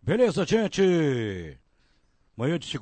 Beleza, gente? Manhã de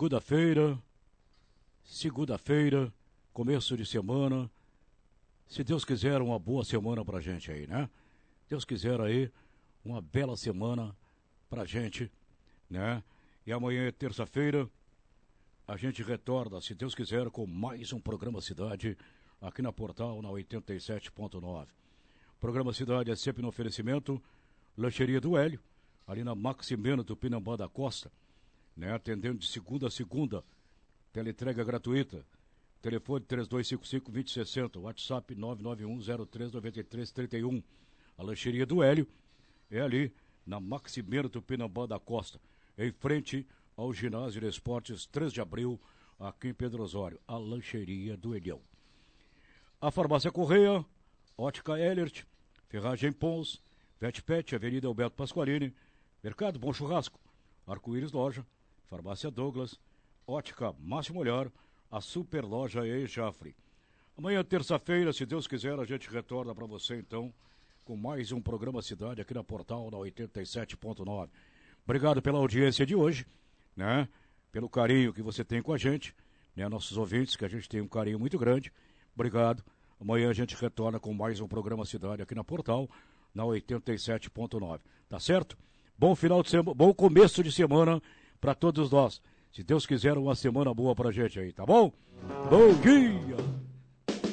segunda-feira, começo de semana. Se Deus quiser, uma boa semana pra gente aí, né? Deus quiser aí, uma bela semana pra gente, né? E amanhã é terça-feira, a gente retorna, se Deus quiser, com mais um Programa Cidade aqui na Portal, na 87.9. Programa Cidade é sempre no oferecimento Lancheria do Hélio, ali na Maximiano do Pinambá da Costa, né? Atendendo de segunda a segunda, teleentrega gratuita, telefone 3255-2060, WhatsApp 991039331. A Lancheria do Hélio é ali na Maximiano do Pinambá da Costa, em frente ao Ginásio de Esportes 3 de Abril, aqui em Pedro Osório, a Lancheria do Helião. A Farmácia Correia, Ótica Elert, Ferragem Pons, VetPet, Avenida Alberto Pasqualini, Mercado Bom Churrasco, Arco-Íris Loja, Farmácia Douglas, Ótica Máximo Olhar, a Super Loja e Jafre. Amanhã, terça-feira, se Deus quiser, a gente retorna para você, então, com mais um Programa Cidade aqui na Portal, na 87.9. Obrigado pela audiência de hoje, né? Pelo carinho que você tem com a gente, né? Nossos ouvintes, que a gente tem um carinho muito grande. Obrigado. Amanhã a gente retorna com mais um Programa Cidade aqui na Portal, na 87.9. Tá certo? Bom final de semana, bom começo de semana para todos nós. Se Deus quiser, uma semana boa pra gente aí, tá bom? Bom dia!